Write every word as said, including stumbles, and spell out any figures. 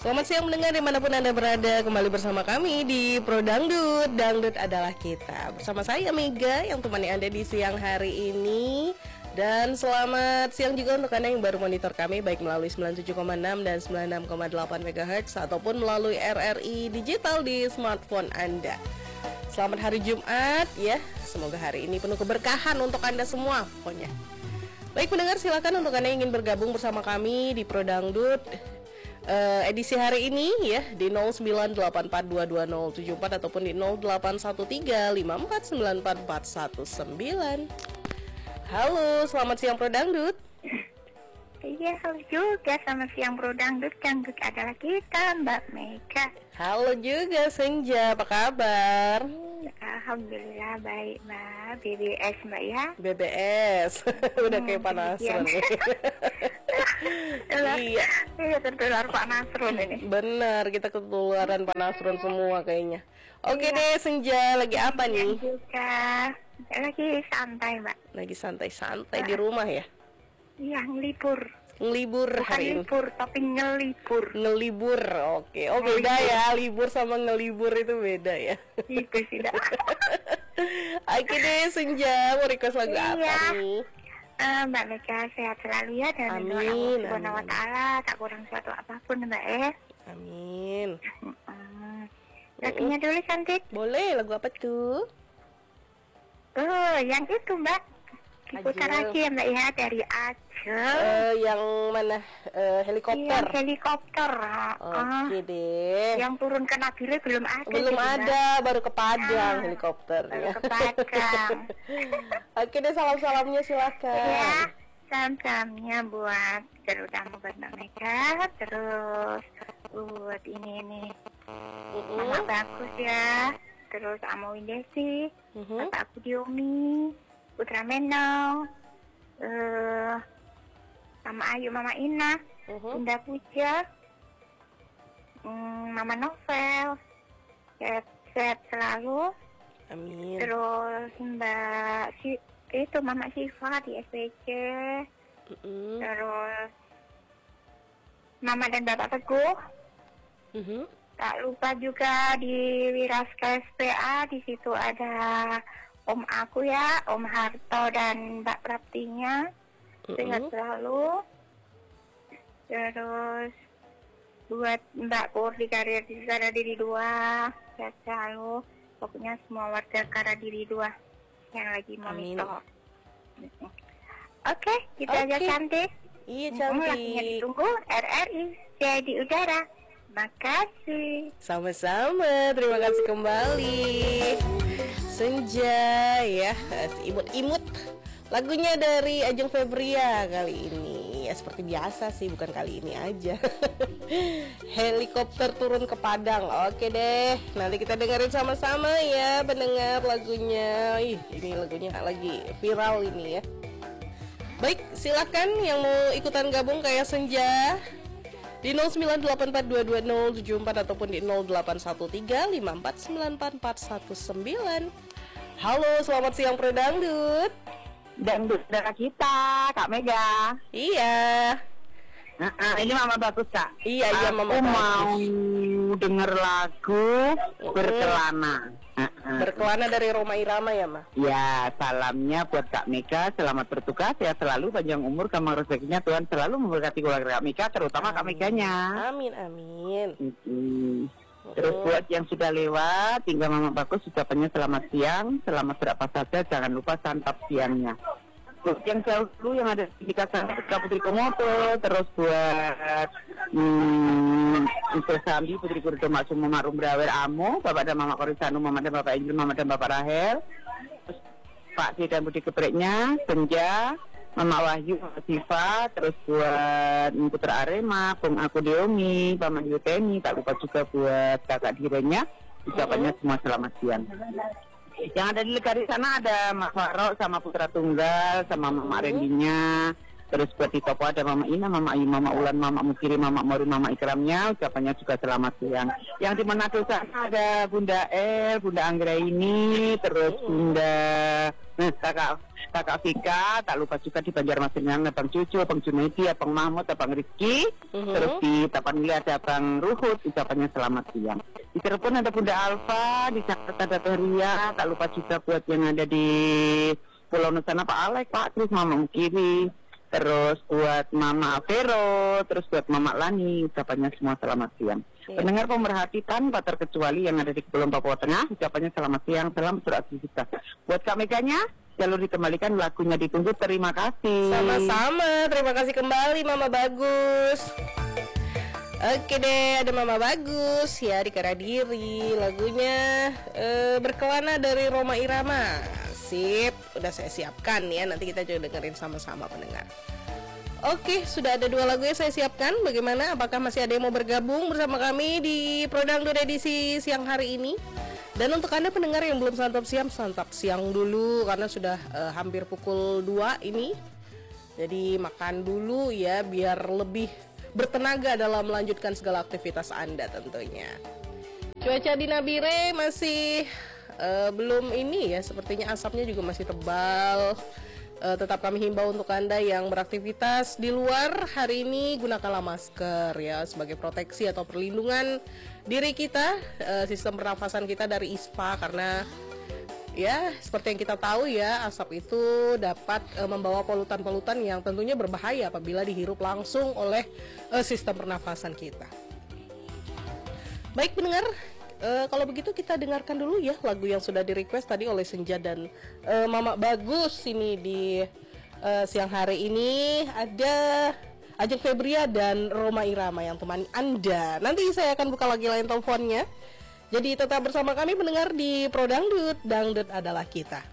Selamat siang mendengar dimanapun Anda berada. Kembali bersama kami di Pro Dangdut. Dangdut adalah kita. Bersama saya Mega yang temani Anda di siang hari ini. Dan selamat siang juga untuk Anda yang baru monitor kami, baik melalui sembilan puluh tujuh koma enam dan sembilan puluh enam koma delapan megahertz ataupun melalui R R I digital di smartphone Anda. Selamat hari Jumat ya. Semoga hari ini penuh keberkahan untuk Anda semua pokoknya. Baik pendengar, silakan untuk Anda yang ingin bergabung bersama kami di Pro Dangdut Uh, edisi hari ini ya di nol sembilan delapan empat dua dua nol tujuh empat ataupun di nol delapan satu tiga lima empat sembilan empat empat satu sembilan. Halo, selamat siang Pro Dangdut. Iya, halo juga, selamat siang Pro Dangdut. Dangdut adalah kita, Mbak Mega. Halo juga Senja, apa kabar? Hmm, Alhamdulillah baik Mbak. B B S Mbak ya. B B S udah hmm, kayak panasan. Iya, iya tertular Pak Nasrun ini. Bener, kita ketularan Pak Nasrun semua kayaknya. Oke iya. Deh, Senja lagi apa nih? Juga lagi santai Mbak. Lagi santai-santai di rumah ya? Iya, ngelibur. Ngelibur Bukan hari ini. libur, tapi ngelibur. Ngelibur, oke. Oh beda ya, libur sama ngelibur itu beda ya. Itu sih dah. Oke deh, Senja mau request lagu iya. apa nih? Uh, Mbak Mega sehat selalu ya, dan doa Allah Subhanahu wa Ta'ala tak kurang suatu apapun Mbak eh. Amin. Uh, lagunya dulu cantik. Boleh, lagu apa tuh? Oh, yang itu Mbak. Diputar lagi ya Mbak ya, dari Aja. Uh, yang mana? Uh, helikopter. Yang helikopter. Oke okay, uh, deh. Yang turun ke Nabire belum ada. Belum ada, Mbak. Baru ke Padang nah, helikopter. Baru ke Padang. Oke deh, salam-salamnya silakan. Ya, salam-salamnya buat terutama buat Mbak Mega, terus buat ini nih. Uh-uh. Mama bagus ya. Terus Amo Windesi, uh-huh. Bapak aku Diomi, Putra Menong, uh, Mama Ayu, Mama Ina, uh-huh. Bunda Puja, um, Mama Novel, sehat-sehat selalu. Amin. Terus Mbak si itu Mama Siva di S P C, uh-uh. Terus Mama dan Bapak Teguh. Uh-huh. Tak lupa juga di Wiraska S P A, di situ ada Om aku ya, Om Harto dan Mbak Praptinya. Uh-uh. Sehat selalu. Terus buat Mbak Pur di Karir di Karya Diri dua, sehat selalu. Pokoknya semua warga Karya Diri dua yang lagi monitor. Oke, okay, kita okay. aja cantik. Iya cantik. Lagunya ditunggu R R I jadi udara. Makasih. Sama-sama, terima kasih kembali Senja ya, imut-imut. Lagunya dari Ajeng Febria kali ini. Ya seperti biasa sih, bukan kali ini aja. Helikopter turun ke Padang. Oke deh, nanti kita dengerin sama-sama ya pendengar lagunya. Ih, ini lagunya lagi viral ini ya. Baik, silakan yang mau ikutan gabung kayak Senja di nol sembilan delapan empat dua dua nol tujuh empat ataupun di nol delapan satu tiga lima empat sembilan empat empat satu sembilan. Halo, selamat siang Pro Dangdut. Dangdut darah kita, Kak Mega. Iya. Nah, uh, ini Mama bagus Kak. Iya, iya Mama Aku bagus. mau denger lagu Berkelana. Uh, uh. Berkelana dari Roma Irama ya, Ma? Ya, salamnya buat Kak Mega, selamat bertugas ya, selalu panjang umur, kamar rezekinya Tuhan selalu memberkati keluarga Kak Mega, terutama amin. Kak Meganya. Amin, amin. Mm-hmm. Terus buat yang sudah lewat, tinggal Mama bagus ucapannya selamat siang, selamat berapa saja, jangan lupa santap siangnya. Buat yang jauh dulu yang ada di Kasar Putri Komodo, terus buat hmm, Ibu Sambi, Putri Kurdo Maksum, Mama Rumbrawer Amo, Bapak dan Mama Korisanu, Mama dan Bapak Injil, Mama dan Bapak Rahel, terus Pak D dan Budi Gebreknya, Senja, Mama Wahyu, Mama Siva, terus buat Putra Arema, Bung Aku Diomi, Paman Yuteni, tak lupa juga buat kakak direnya, ucapannya uh-huh. semua selamat siang. Yang ada di Legari sana ada Mas Farok sama Putra Tunggal sama Mama Rendinya, Terus buat di Topo ada Mama Ina, Mama Ayu, Mama Ulan, Mama Mukiri, Mama Mori, Mama Ikramnya, ucapannya juga selamat siang. Yang di Manado sana ada Bunda El, Bunda Anggraini, terus Bunda nah, kakak kakak Vika, tak lupa juga di Banjarmasin yang Abang Cucu, Abang Junaidi, Abang Mahmud, Abang Rizky, uh-huh. Terus di Tapanuli ada Abang Ruhut, ucapannya selamat siang. Di Cirebon ada Bunda Alfa, di Jakarta ada Toria, tak lupa juga buat yang ada di Pulau Nusana Pak Alek, Pak, terus Mama Mukiri, terus buat Mama Vero, terus buat Mama Lani, ucapannya semua selamat siang. Yeah. Pendengar pemerhati tanpa terkecuali yang ada di Kepulauan Papua Tengah, ucapannya selamat siang, salam beraktivitas. Buat Kak Meganya, jalur dikembalikan, lagunya ditunggu, terima kasih. Sama-sama, terima kasih kembali Mama Bagus. Oke deh, ada Mama Bagus ya di Karadiri, lagunya e, Berkelana dari Roma Irama. Sip, udah saya siapkan ya, nanti kita coba dengerin sama-sama pendengar. Oke, sudah ada dua lagu yang saya siapkan. Bagaimana? Apakah masih ada yang mau bergabung bersama kami di Prodangdut edisi siang hari ini? Dan untuk Anda pendengar yang belum santap siang, santap siang dulu karena sudah uh, hampir pukul dua ini. Jadi makan dulu ya biar lebih bertenaga dalam melanjutkan segala aktivitas Anda tentunya. Cuaca di Nabire masih uh, belum ini ya, sepertinya asapnya juga masih tebal. Uh, tetap kami himbau untuk Anda yang beraktivitas di luar hari ini, gunakanlah masker ya sebagai proteksi atau perlindungan diri kita, uh, sistem pernafasan kita dari ispa, karena ya seperti yang kita tahu ya, asap itu dapat uh, membawa polutan-polutan yang tentunya berbahaya apabila dihirup langsung oleh uh, sistem pernafasan kita. Baik pendengar, Uh, kalau begitu kita dengarkan dulu ya lagu yang sudah di request tadi oleh Senja dan uh, Mama Bagus ini di uh, siang hari ini. Ada Ajeng Febria dan Roma Irama yang temani Anda. Nanti saya akan buka lagi line teleponnya. Jadi tetap bersama kami pendengar di Prodangdut, Dangdut adalah kita.